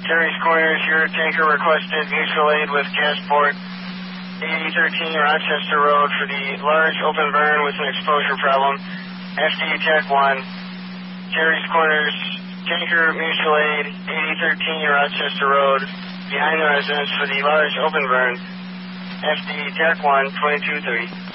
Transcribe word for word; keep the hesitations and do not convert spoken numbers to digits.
Terry's Corners, your tanker requested mutual aid with Gasport, eighty thirteen Rochester Road for the large open burn with an exposure problem. F D Tech one. Terry's Corners, tanker mutual aid, eighty thirteen Rochester Road, behind the residence for the large open burn. F D Tech one, twenty-two thirty.